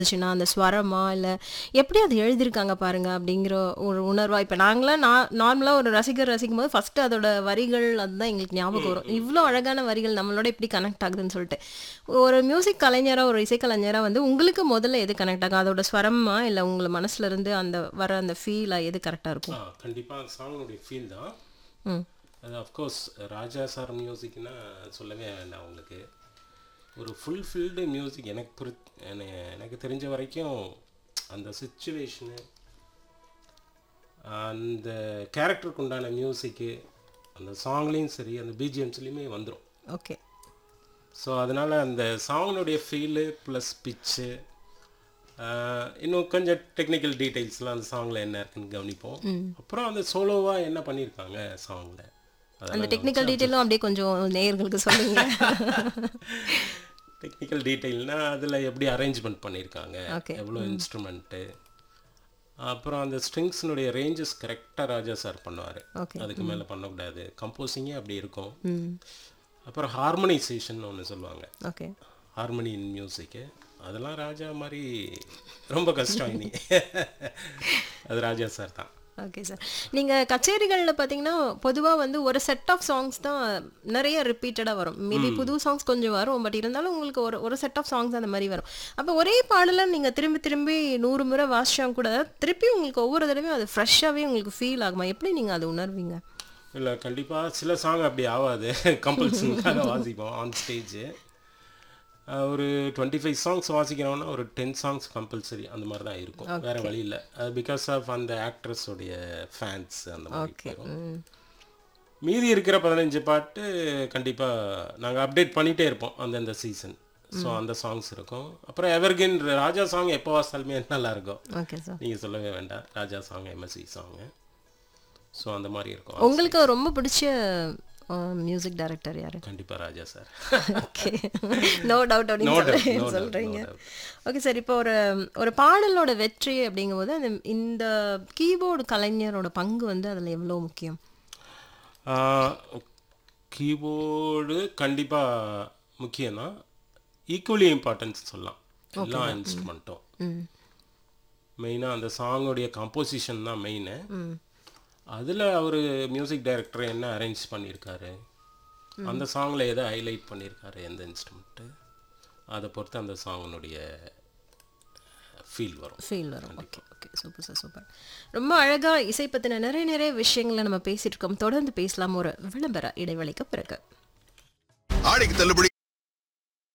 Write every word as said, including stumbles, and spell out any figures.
இருந்துச்சுன்னா, அந்த ஸ்வரமா, இல்ல எப்படி அது எழுதியிருக்காங்க பாருங்க அப்படிங்கிற ஒரு உணர்வா, இப்ப நாங்கலாம் நா நார்மலா ஒரு ரசிகர் ரசிக்கும்போது ஃபர்ஸ்ட்டு அதோட வரிகள் அதுதான் எங்களுக்கு ஞாபகம் ம், வரும். ம், இவ்ளோ ம். அழகான வரிகள் நம்மளோட எப்படி கனெக்ட் ஆகுதுன்னு சொல்லிட்டு. ஒரு மியூசிக் கலைஞரா, ஒரு இசைக்கலைஞரா வந்து உங்களுக்கு முதல்ல எது கனெக்ட் ஆகும்? அதோட ஸ்வரமா, இல்ல உங்கள மனசுல இருந்து அந்த வர அந்த ஃபீலா எது கரெக்ட்டா ஆ இருக்கும்? கண்டிப்பா சாங்கோடைய ஃபீல் தான். ம். அது அஃப்கோர்ஸ் ராஜா சார் மியூசிக்னா சொல்லவே வேண்டாம் உங்களுக்கு. ஒரு ஃபுல் ஃபில்டு மியூசிக் எனக்கு புரி என எனக்கு தெரிஞ்ச வரைக்கும் அந்த சிச்சுவேஷனு, அந்த கேரக்டருக்கு உண்டான மியூசிக்கு, அந்த சாங்லேயும் சரி, அந்த பிஜிஎம்ஸ்லேயுமே வந்துடும். ஓகே. ஸோ அதனால் அந்த சாங்கினுடைய ஃபீலு ப்ளஸ் பிச்சு, இன்னும் கொஞ்சம் டெக்னிக்கல் டீட்டெயில்ஸ்லாம் அந்த சாங்கில் என்ன இருக்குன்னு கவனிப்போம். ம். அப்புறம் அந்த சோலோவாக என்ன பண்ணியிருக்காங்க சாங்கில் அந்த அதெல்லாம் கவனிச்சு டெக்னிக்கல் அப்புறம் டீட்டெயிலும் அப்படியே கொஞ்சம் நேயர்களுக்கு சொல்லுங்க. டெக்னிக்கல் டீட்டெயில்னா அதில் எப்படி அரேஞ்ச்மெண்ட் பண்ணியிருக்காங்க, ஓகே. எவ்வளோ ம். இன்ஸ்ட்ருமெண்ட்டு, அப்புறம் அந்த ஸ்ட்ரிங்ஸினுடைய ரேஞ்சஸ் கரெக்டாக ராஜா சார் பண்ணுவார். ஓகே. அதுக்கு ம். மேலே பண்ணக்கூடாது, கம்போசிங்கே அப்படி இருக்கும். ம். அப்புறம் ஹார்மனைசேஷன் ஒன்று சொல்லுவாங்க, ஓகே. ஹார்மனி இன் மியூசிக்கு. அதெல்லாம் ராஜா மாதிரி ரொம்ப கஷ்டம் இனி. அது ராஜா சார் தான். Okay sir. நீங்க கச்சேரிகள்ல பார்த்தீங்கன்னா, பொதுவா வந்து ஒரு செட் ஆஃப் சாங்ஸ் தான் நெறைய ரிப்பீட்டடா வரும். மேபி ம் புது சாங்ஸ் கொஞ்சம் வரும். பட் இருந்தாலும் உங்களுக்கு ஒரு ஒரு செட் ஆஃப் சாங்ஸ் அந்த மாரி வரும். அப்ப ஒரே பாடல நீங்க திரும்பி திரும்பி நூறு முறை வாசிச்சா கூட, திருப்பி உங்களுக்கு ஒவ்வொரு தடவையும் அது ஃப்ரெஷ்ஷாவே உங்களுக்கு ஃபீல் ஆகுமா? எப்படி நீங்க அத உணர்வீங்க? இல்லை கண்டிப்பாக சில சாங் அப்படி ஆகாது. கம்பல்ஷனுக்காக வாசிப்போம் ஆன் ஸ்டேஜு. ஒரு டுவெண்ட்டி ஃபைவ் சாங்ஸ் வாசிக்கிறோன்னா ஒரு டென் சாங்ஸ் கம்பல்சரி அந்த மாதிரி தான் இருக்கும். வேறு ஓகே. வழி இல்லை. அது பிகாஸ் ஆஃப் அந்த ஆக்ட்ரஸோடைய ஃபேன்ஸ் அந்த மாதிரி ஓகே. போயிடும். ம். மீதி இருக்கிற பதினஞ்சு பாட்டு கண்டிப்பாக நாங்கள் அப்டேட் பண்ணிகிட்டே இருப்போம் அந்தந்த சீசன். ஸோ அந்த சாங்ஸ் இருக்கும். அப்புறம் எவர்கின் ராஜா சாங் எப்போ வாசித்தாலுமே நல்லா இருக்கும். Okay sir. நீங்கள் சொல்லவே வேண்டாம். ராஜா சாங், எம்எஸ்சி சாங்கு. ஸோ அந்த மாதிரி இருக்கும். உங்களுக்கு ரொம்ப பிடிச்ச அ மியூசிக் டைரக்டர் யாரு? கண்டிப்பாக ராஜா sir. Okay. No doubt no அப்படின்னு டவுட், சொல்றீ நோ டவுட், நோ சொல்றீங்க. டவுட். Okay sir. இப்போ ஒரு ஒரு பாடலோட வெற்றி அப்படிங்கும்போது, அந்த இந்த கீபோர்டு கலைஞரோட பங்கு வந்து அதில எவ்வளோ முக்கியம்? கீபோர்டு கண்டிப்பாக முக்கியம்தான். ஈக்குவலி இம்பார்ட்டன்ஸ் சொல்லலாம் ஓகே எல்லா தான். ம். இன்ஸ்ட்ருமெண்ட்டும். ம். மெயினாக அந்த சாங்கோடைய கம்போசிஷன் தான் மெயினு. ம். அதில் அவர் மியூசிக் டைரக்டர் என்ன அரேஞ்ச் பண்ணியிருக்காரு, அந்த சாங்கில் எதை ஹைலைட் பண்ணியிருக்காரு, எந்த இன்ஸ்ட்ருமெண்ட்டு, அதை பொறுத்து அந்த சாங்கினுடைய ஃபீல் வரும். ஃபீல் வரும். ஓகே, கண்டிப்பாக. ஓகே. Super sir, super. ரொம்ப அழகா இசை பத்தின நிறைய நிறைய விஷயங்கள நம்ம பேசிட்டு இருக்கோம். தொடர்ந்து பேசலாம் ஒரு விளம்பர இடைவேளைக்கு பிறகு. ஆடிக்கு தள்ளுபடி